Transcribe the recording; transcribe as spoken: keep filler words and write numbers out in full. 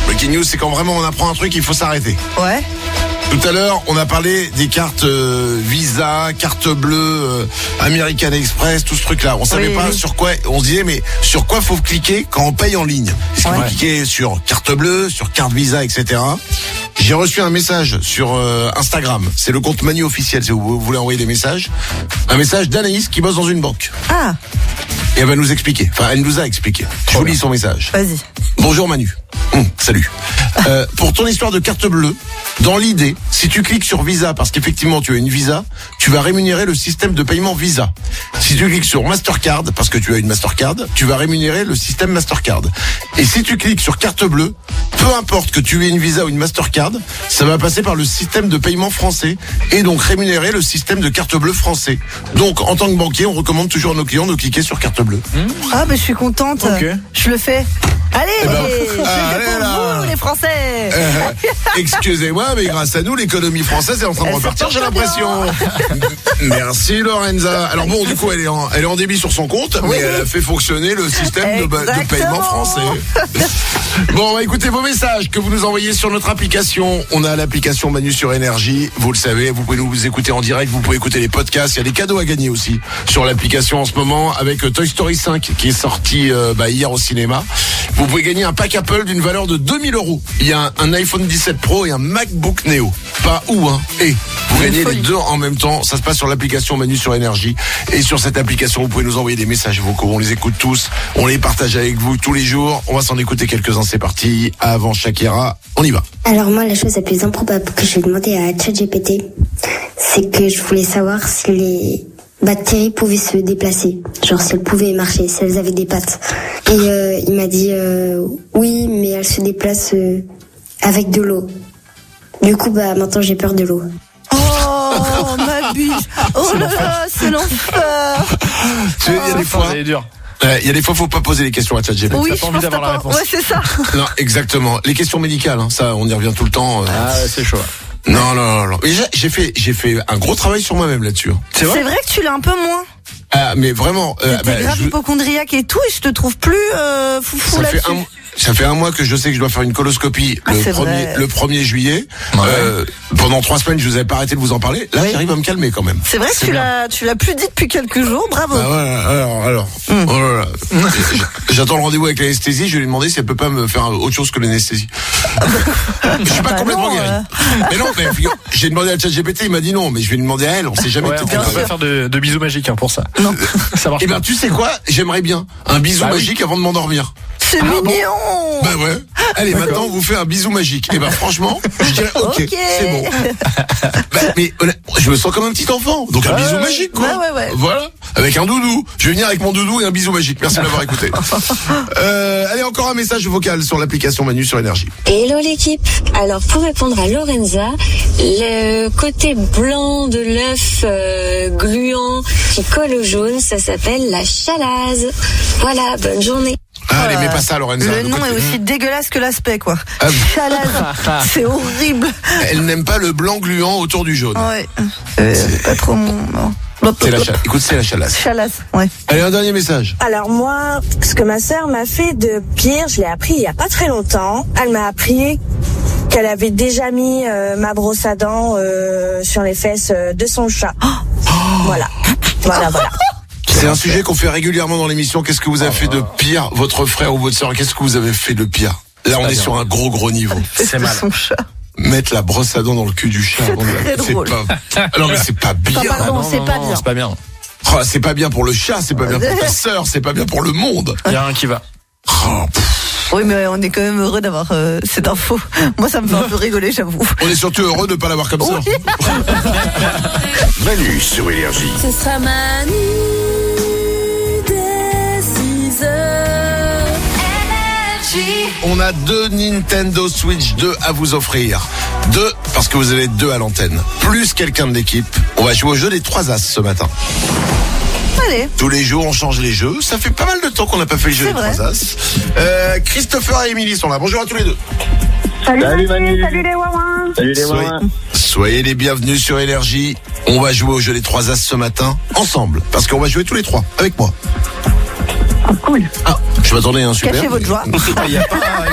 Breaking news, c'est quand vraiment on apprend un truc, il faut s'arrêter. Ouais. Tout à l'heure, on a parlé des cartes euh, Visa, carte bleue, euh, American Express, tout ce truc-là. On savait oui, pas oui. sur quoi, on se disait, mais sur quoi faut cliquer quand on paye en ligne? Est-ce qu'il faut Ouais. cliquer sur carte bleue, sur carte Visa, et cetera. J'ai reçu un message sur euh, Instagram. C'est le compte Manu officiel, si vous voulez envoyer des messages. Un message d'Anaïs qui bosse dans une banque. Ah, Et elle va nous expliquer. Enfin, elle nous a expliqué. Je vous lis son message. vas-y. Bonjour Manu. Hum, salut. Euh, pour ton histoire de carte bleue, dans l'idée, si tu cliques sur Visa, parce qu'effectivement tu as une Visa, tu vas rémunérer le système de paiement Visa. Si tu cliques sur Mastercard, parce que tu as une Mastercard, tu vas rémunérer le système Mastercard. Et si tu cliques sur carte bleue, peu importe que tu aies une Visa ou une Mastercard, ça va passer par le système de paiement français et donc rémunérer le système de carte bleue français. Donc, en tant que banquier, on recommande toujours à nos clients de cliquer sur carte bleue. Ah, ben je suis contente. Ok. Je le fais. Allez, Eh ben, je le fais allez pour là. vous, les Français. Euh, excusez-moi, mais grâce à nous, l'économie française est en train de Elle repartir, se j'ai porte l'impression. Merci Lorenza. Alors bon, du coup, elle est en, elle est en débit sur son compte, mais elle a fait fonctionner le système de, ba- de Exactement. paiement français. Bon, on va écouter vos messages que vous nous envoyez sur notre application. On a l'application Manu sur Énergie. Vous le savez, vous pouvez nous écouter en direct, vous pouvez écouter les podcasts. Il y a des cadeaux à gagner aussi sur l'application en ce moment avec Toy Story cinq qui est sorti euh, bah, hier au cinéma. Vous pouvez gagner un pack Apple d'une valeur de deux mille euros. Il y a un, un iPhone dix-sept Pro et un MacBook Neo. Pas où, hein. Et vous gagnez les deux en même temps. Ça se passe sur l'application Manu sur Énergie. Et sur cette application, vous pouvez nous envoyer des messages vocaux. On les écoute tous. On les partage avec vous tous les jours. On va s'en écouter quelques-uns. C'est parti. Avant Shakira, on y va. Alors moi, la chose la plus improbable que j'ai demandé à ChatGPT, c'est que je voulais savoir si les bactéries pouvaient se déplacer, genre si elles pouvaient marcher, si elles avaient des pattes. Et euh, il m'a dit euh, oui, mais elles se déplacent euh, avec de l'eau. Du coup, bah maintenant j'ai peur de l'eau. Oh, ma biche. Oh là là, c'est l'enfer. Tu sais, il y a des fois, C'est dur. euh, il y a des fois, faut pas poser les questions à ChatGPT. Oui, pas je envie pense d'avoir que la t'as réponse. Ouais, c'est ça. Non, exactement. Les questions médicales, hein, ça, on y revient tout le temps. euh. Ah, ouais, c'est chaud. Non, non, non, non. Mais j'ai- j'ai fait, j'ai fait un gros travail sur moi-même là-dessus. hein. C'est C'est vrai que tu l'as un peu moins. Ah, mais vraiment. euh, T'es bah, grave je- hypochondriaque et tout, et je te trouve plus euh, foufou ça fait là-dessus. un, ça fait un mois que je sais que je dois faire une coloscopie Ah, le c'est premier, vrai. le premier juillet. Ouais. Euh, pendant trois semaines, je vous avais pas arrêté de vous en parler. Là, Oui. j'arrive à me calmer quand même. C'est vrai que tu l'as, tu l'as plus dit depuis quelques jours, bravo. Ah voilà, alors, alors. Mm. Oh là là. J'attends le rendez-vous avec l'anesthésie. Je vais lui demander si elle peut pas me faire autre chose que l'anesthésie. Je suis pas Bah complètement non, guéri. euh. Mais non, mais figure- j'ai demandé à ChatGPT, il m'a dit non, mais je vais lui demander à elle. On sait jamais. Ouais, peut-être on qu'elle va va- pas faire de, de bisous magiques hein, pour ça. Non. Ça marche Eh ben, pas. tu sais quoi? J'aimerais bien un bisou Bah oui. magique avant de m'endormir. C'est Ah, bon. mignon. Bah ouais. Allez, maintenant, on vous fait un bisou magique. Et ben, franchement, je dirais, ok, Ok. c'est bon. Bah, mais, honnêtement, je me sens comme un petit enfant. Donc, un Ouais, bisou ouais. magique, quoi. Ouais, ouais, ouais. Voilà. Avec un doudou. Je vais venir avec mon doudou et un bisou magique. Merci de l'avoir écouté. Euh, allez, encore un message vocal sur l'application Manu sur Énergie. Hello l'équipe. Alors pour répondre à Lorenza, le côté blanc de l'œuf euh, gluant qui colle au jaune, ça s'appelle la chalasse. Voilà, bonne journée. Ah, allez, Euh, mais pas ça, Lorenza. Le de nom côté. est aussi dégueulasse que l'aspect, quoi. Ah, Chalasse. C'est horrible. Elle n'aime pas le blanc gluant autour du jaune. Ouais. Euh, pas trop mon. non. C'est la chalasse. Écoute, c'est la chalasse. Chalasse, ouais. Allez, un dernier message. Alors moi, ce que ma sœur m'a fait de pire, je l'ai appris il y a pas très longtemps. Elle m'a appris qu'elle avait déjà mis euh, ma brosse à dents euh, sur les fesses euh, de son chat. Voilà, voilà, voilà. C'est un sujet qu'on fait régulièrement dans l'émission. Qu'est-ce que vous avez fait de pire, votre frère ou votre soeur? Qu'est-ce que vous avez fait de pire? Là, on pas est bien. sur un gros, gros niveau. C'est de mal. son chat. Mettre la brosse à dents dans le cul du chat. C'est avant de la- très drôle. pas. Alors, mais c'est pas bien. Enfin, pardon, Ah, c'est pas non, bien. C'est pas bien. Oh, c'est pas bien pour le chat, c'est pas bien pour ta sœur, c'est pas bien pour le monde. Il y a un qui va. Oh, pff. Oui, mais on est quand même heureux d'avoir euh, cette info. Moi, ça me fait un peu rigoler, j'avoue. On est surtout heureux de ne pas l'avoir comme ça. Manu sur Énergie. Ce sera Manu dès six heures. On a deux Nintendo Switch deux à vous offrir. Deux, parce que vous allez être deux à l'antenne. Plus quelqu'un de l'équipe. On va jouer au jeu des trois as ce matin. Allez. Tous les jours, on change les jeux. Ça fait pas mal de temps qu'on n'a pas fait le jeu C'est des vrai. trois as. Euh, Christopher et Émilie sont là. Bonjour à tous les deux. Salut, Salut, Manu. salut les Wawins. Salut les Soyez, mamans. soyez les bienvenus sur Énergie. On va jouer au jeu des trois as ce matin, ensemble. Parce qu'on va jouer tous les trois, avec moi. Cool. Ah, je m'attendais, hein, super. Cachez votre joie. Il y a pas,